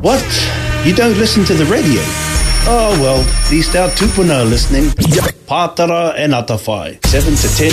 What? You don't listen to the radio? Oh well, at least our tupuna are listening. Pātara e Natawhai, 7 to 10